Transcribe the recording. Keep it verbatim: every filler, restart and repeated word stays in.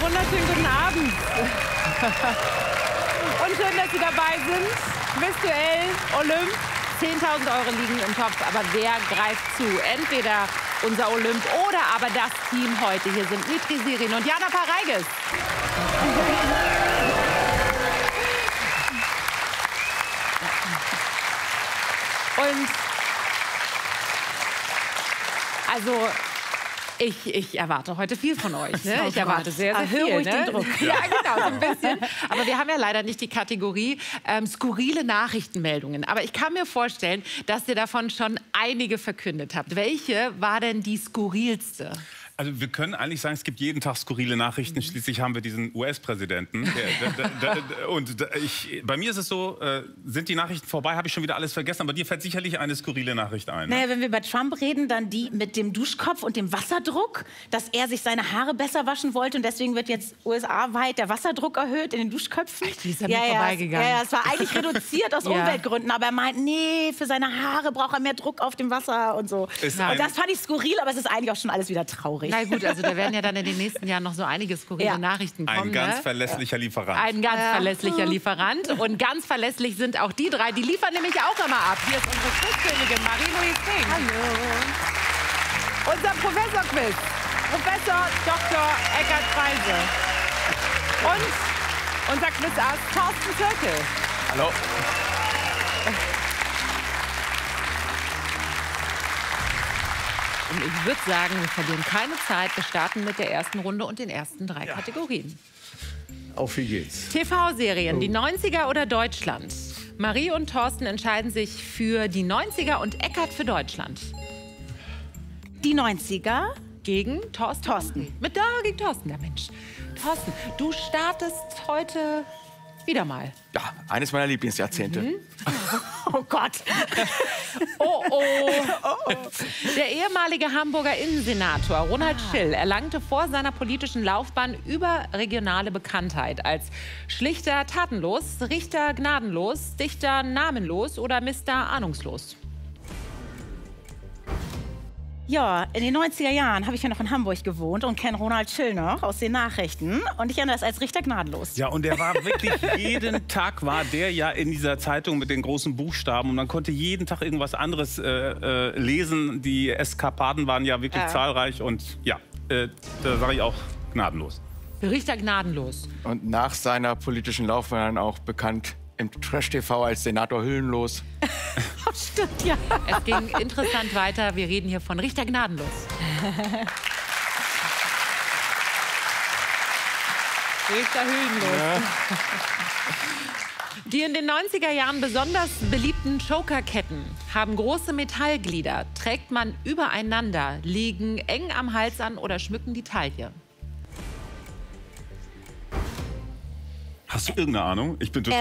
wunderschönen guten Abend. Und schön, dass Sie dabei sind. Quizduell Olymp. zehntausend Euro liegen im Topf. Aber wer greift zu? Entweder unser Olymp oder aber das Team heute. Hier sind Mitri Sirin und Jana Pareigis. Und also ich, ich erwarte heute viel von euch. Ne? Ich erwarte sehr, sehr viel. Ruhig ne? den Druck. Ja, genau, so ein bisschen. Aber wir haben ja leider nicht die Kategorie ähm, skurrile Nachrichtenmeldungen. Aber ich kann mir vorstellen, dass ihr davon schon einige verkündet habt. Welche war denn die skurrilste? Also wir können eigentlich sagen, es gibt jeden Tag skurrile Nachrichten. Schließlich haben wir diesen U S-Präsidenten. Und da, ich, bei mir ist es so, äh, sind die Nachrichten vorbei, habe ich schon wieder alles vergessen. Aber dir fällt sicherlich eine skurrile Nachricht ein. Ne? Naja, wenn wir bei Trump reden, dann die mit dem Duschkopf und dem Wasserdruck, dass er sich seine Haare besser waschen wollte und deswegen wird jetzt U S A-weit der Wasserdruck erhöht in den Duschköpfen. Die ist an ja, mir ja, vorbeigegangen. Ja, ja, es war eigentlich reduziert aus Ja. Umweltgründen, aber er meint, nee, für seine Haare braucht er mehr Druck auf dem Wasser und so. Ist Und ein- das fand ich skurril, aber es ist eigentlich auch schon alles wieder traurig. Na gut, also da werden ja dann in den nächsten Jahren noch so einige skurrile Ja. Nachrichten kommen. Ein ganz ne? verlässlicher Lieferant. Ein ganz Ja. verlässlicher Lieferant. Und ganz verlässlich sind auch die drei. Die liefern nämlich auch immer ab. Hier ist unsere Quizkönigin Marie-Louise Fink. Hallo. Unser Professor-Quiz. Professor Doktor Eckart Preise. Und unser Quizarzt Thorsten Zirkel. Hallo. Und ich würde sagen, wir verlieren keine Zeit. Wir starten mit der ersten Runde und den ersten drei Kategorien. Auf wie geht's? T V-Serien, die neunziger oder Deutschland? Marie und Thorsten entscheiden sich für die neunziger und Eckart für Deutschland. Die neunziger. Gegen Thorsten. Thorsten. Mit da gegen Thorsten, der Mensch. Thorsten, du startest heute wieder mal. Ja, eines meiner Lieblingsjahrzehnte. Mhm. Oh Gott. Oh, oh. Der ehemalige Hamburger Innensenator Ronald Schill erlangte vor seiner politischen Laufbahn überregionale Bekanntheit als Schlichter tatenlos, Richter gnadenlos, Dichter namenlos oder Mister ahnungslos. Ja, in den neunziger Jahren habe ich ja noch in Hamburg gewohnt und kenne Ronald Schill noch aus den Nachrichten. Und ich kenne das als Richter gnadenlos. Ja, und der war wirklich, jeden Tag war der ja in dieser Zeitung mit den großen Buchstaben. Und man konnte jeden Tag irgendwas anderes äh, äh, lesen. Die Eskapaden waren ja wirklich Ja. zahlreich. Und ja, äh, da sage ich auch gnadenlos. Richter gnadenlos. Und nach seiner politischen Laufbahn auch bekannt im Trash-T V als Senator Hüllenlos. Stimmt, ja. Es ging interessant weiter. Wir reden hier von Richter gnadenlos. Richter hüllenlos. Die in den neunziger Jahren besonders beliebten Chokerketten haben große Metallglieder, trägt man übereinander, liegen eng am Hals an oder schmücken die Taille. Hast du irgendeine Ahnung? Ich bin total